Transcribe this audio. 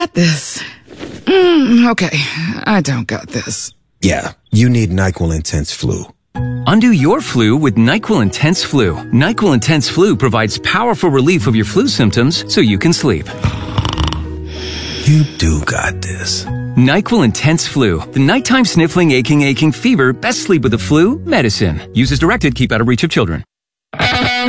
Got this. Okay, I don't got this. Yeah, you need NyQuil Intense Flu. Undo your flu with NyQuil Intense Flu. NyQuil Intense Flu provides powerful relief of your flu symptoms so you can sleep. You do got this. NyQuil Intense Flu. The nighttime sniffling, aching fever, best sleep with the flu, medicine. Use as directed, keep out of reach of children.